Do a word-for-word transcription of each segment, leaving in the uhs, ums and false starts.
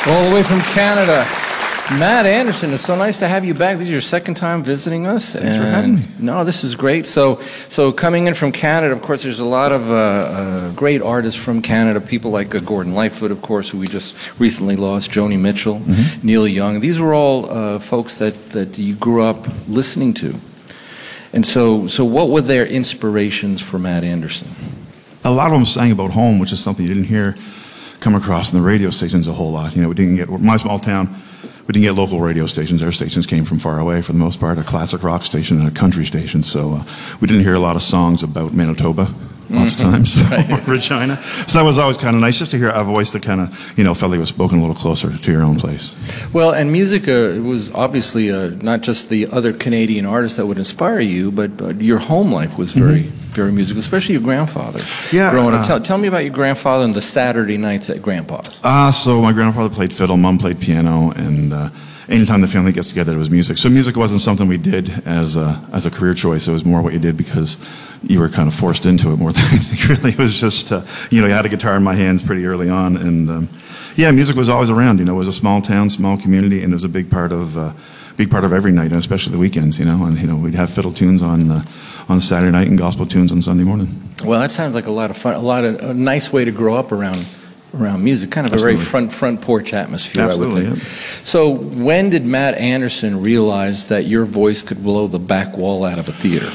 All the way from Canada, Matt Anderson. It's so nice to have you back. This is your second time visiting us. Thanks and for having me. No, this is great. So, so coming in from Canada, of course, there's a lot of uh, uh, great artists from Canada. People like uh, Gordon Lightfoot, of course, who we just recently lost. Joni Mitchell, mm-hmm. Neil Young. These were all uh, folks that that you grew up listening to. And so, so what were their inspirations for Matt Anderson? A lot of them sang about home, which is something you didn't hear come across in the radio stations a whole lot. You know, we didn't get, my small town, we didn't get local radio stations. Our stations came from far away for the most part, a classic rock station and a country station. So uh, we didn't hear a lot of songs about Manitoba lots mm-hmm. of times, right. or Regina. So that was always kind of nice just to hear a voice that kind of, you know, felt like it was spoken a little closer to your own place. Well, and music uh, was obviously uh, not just the other Canadian artists that would inspire you, but, but your home life was very, mm-hmm. very musical, especially your grandfather. Yeah. Growing uh, up. Tell, tell me about your grandfather and the Saturday nights at Grandpa's. Ah, uh, so my grandfather played fiddle, Mom played piano, and uh, anytime the family gets together, it was music. So music wasn't something we did as a, as a career choice. It was more what you did because you were kind of forced into it more than anything, really. It was just, uh, you know, you had a guitar in my hands pretty early on. And, um, yeah, music was always around. You know, it was a small town, small community, and it was a big part of uh, big part of every night, especially the weekends, you know. And, you know, we'd have fiddle tunes on uh, on Saturday night and gospel tunes on Sunday morning. Well, that sounds like a lot of fun, a lot of a nice way to grow up around around music, kind of Absolutely. a very front front porch atmosphere. Absolutely, I would think. Yeah. So, when did Matt Anderson realize that your voice could blow the back wall out of a theater?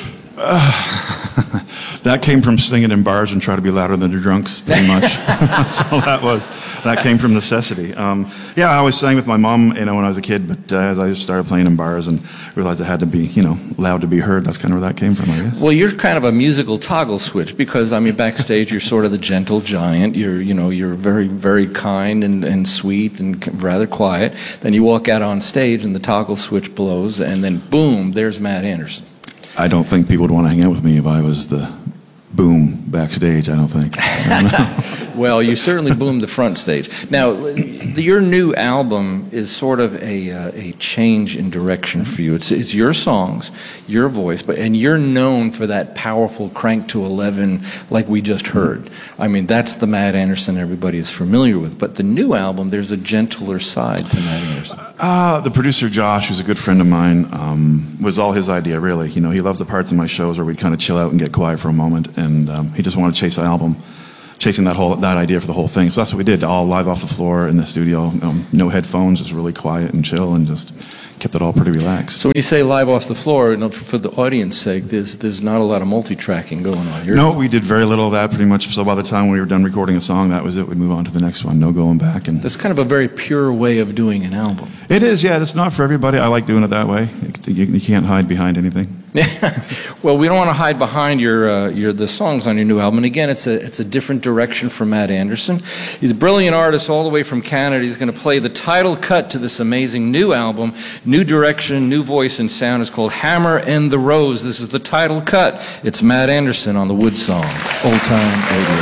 Uh, that came from singing in bars and trying to be louder than the drunks, pretty much. That's all that was. That came from necessity. Um, yeah, I always sang with my mom, you know, when I was a kid, but uh, as I just started playing in bars and realized I had to be, you know, loud to be heard, that's kind of where that came from, I guess. Well, you're kind of a musical toggle switch because, I mean, backstage you're sort of the gentle giant. You're, you know, you're very, very kind and, and sweet and rather quiet. Then you walk out on stage and the toggle switch blows, and then boom, there's Matt Anderson. I don't think people would want to hang out with me if I was the boom backstage, I don't think. I don't know. Well, you certainly boomed the front stage. Now, your new album is sort of a uh, a change in direction for you. It's it's your songs, your voice, but and you're known for that powerful crank to eleven like we just heard. I mean, that's the Matt Anderson everybody is familiar with. But the new album, there's a gentler side to Matt Anderson. Uh, the producer, Josh, who's a good friend of mine, um, was all his idea, really. You know, he loves the parts of my shows where we'd kind of chill out and get quiet for a moment, and um, he just wanted to chase the album, chasing that whole that idea for the whole thing. So that's what we did, all live off the floor in the studio, um, no headphones, just really quiet and chill, and just kept it all pretty relaxed. So when you say live off the floor, for the audience sake, there's there's not a lot of multi-tracking going on here. No, we did very little of that, pretty much. So by the time we were done recording a song, that was it. We'd move on to the next one, no going back. And that's kind of a very pure way of doing an album. It is, yeah. It's not for everybody. I like doing it that way. You, you can't hide behind anything. Well, we don't want to hide behind your uh, your the songs on your new album. And again, it's a it's a different direction for Matt Anderson. He's a brilliant artist all the way from Canada. He's going to play the title cut to this amazing new album. New direction, new voice and sound. It's called Hammer and the Rose. This is the title cut. It's Matt Anderson on the Wood Song, Old Time Radio.